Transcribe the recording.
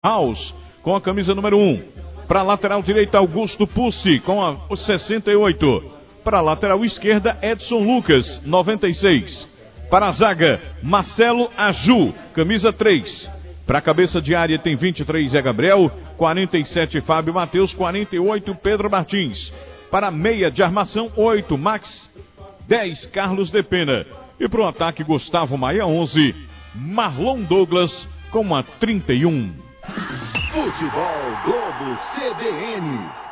House, com a camisa número 1. Para a lateral direita, Augusto Pussi, com a 68. Para a lateral esquerda, Edson Lucas, 96. Para a zaga, Marcelo Aju, camisa 3. Para a cabeça de área tem 23 Zé Gabriel, 47 Fábio Matheus, 48 Pedro Martins. Para a meia de armação, 8 Max, 10 Carlos de Pena. E para o ataque, Gustavo Maia, 11, Marlon Douglas com a 31. Futebol Globo CBN.